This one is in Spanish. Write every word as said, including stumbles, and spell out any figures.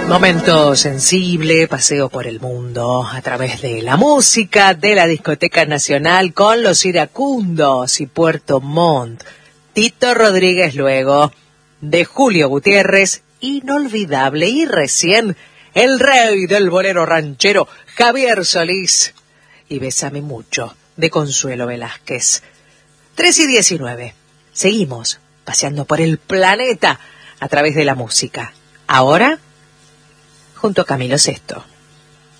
Momento sensible, paseo por el mundo a través de la música de la Discoteca Nacional con Los Iracundos y Puerto Montt. Tito Rodríguez luego de Julio Gutiérrez, inolvidable, y recién el rey del bolero ranchero Javier Solís y Bésame mucho de Consuelo Velázquez. tres y diecinueve. Seguimos paseando por el planeta a través de la música. Ahora junto a Camilo Sesto.